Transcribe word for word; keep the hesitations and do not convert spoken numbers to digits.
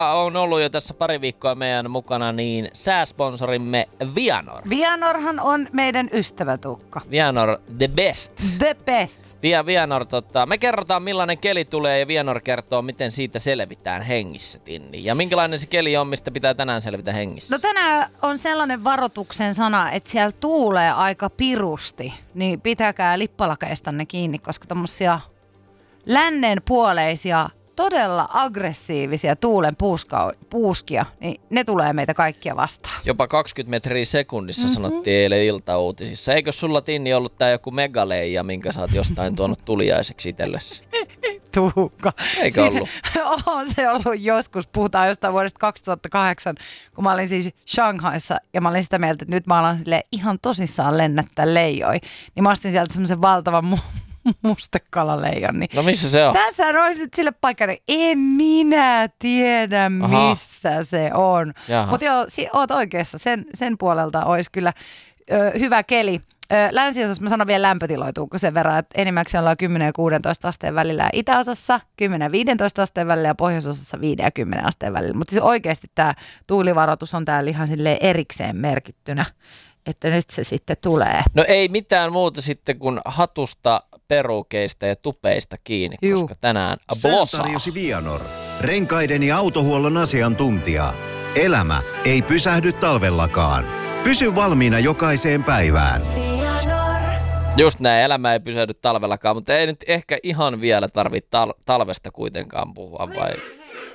on ollut jo tässä pari viikkoa meidän mukana, niin sääsponsorimme Vianor. Vianorhan on meidän ystävä, Tukka. Vianor the best. The best. Via Vianor, tota, me kerrotaan millainen keli tulee ja Vianor kertoo, miten siitä selvitään hengissä, Tinni. Ja minkälainen se keli on, mistä pitää tänään selvitä hengissä? No tänään on sellainen varoituksen sana, että siellä tuulee aika pirusti, niin pitäkää lippalakeistanne kiinni, koska tommosia lännenpuoleisia todella aggressiivisia tuulen puuska, puuskia, niin ne tulee meitä kaikkia vastaan. Jopa kaksikymmentä metriä sekunnissa mm-hmm. sanottiin eilen iltauutisissa. Eikö sulla, Tinni, ollut tää joku megaleija, minkä sä oot jostain tuonut tuliaiseksi itsellesi? Tuukka. Eikö ollut? On se ollut joskus. Puhutaan jostain vuodesta kaksituhattakahdeksan, kun mä olin siis Shanghaissa ja mä olin sitä mieltä, että nyt mä alan ihan tosissaan lennättää leijoi. Niin mä ostin sieltä semmoisen valtavan mu- mustekalalleijon. Niin no missä se on? Tässä on nyt sille paikalle. En minä tiedä, missä Aha. se on. Mutta joo, si- oot oikeassa. Sen, sen puolelta olisi kyllä ö, hyvä keli. Länsiosassa mä sanon vielä lämpötiloituuko sen verran, että enimmäkseen ollaan kymmenen ja kuusitoista asteen välillä itäosassa, kymmenen ja viisitoista asteen välillä ja pohjoisosassa viisi ja kymmenen asteen välillä. Mutta siis oikeasti tämä tuulivaroitus on täällä ihan silleen erikseen merkittynä, että nyt se sitten tulee. No ei mitään muuta sitten kuin hatusta, perukeista ja tupeista kiinni, Juh. koska tänään blosaa. Säätarjosi Vianor, renkaiden ja autohuollon asiantuntija. Elämä ei pysähdy talvellakaan. Pysy valmiina jokaiseen päivään. Just näin, elämä ei pysähdy talvellakaan, mutta ei nyt ehkä ihan vielä tarvitse tal- talvesta kuitenkaan puhua, vai?